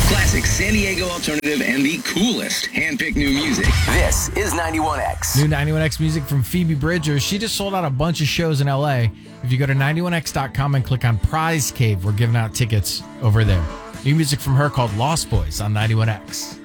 Classic San Diego alternative and the coolest handpicked new music. This is 91X. New 91X music from Phoebe Bridgers. She just sold out a bunch of shows in LA. If you go to 91x.com and click on Prize Cave, we're giving out tickets over there. New music from her called Lost Boys on 91X.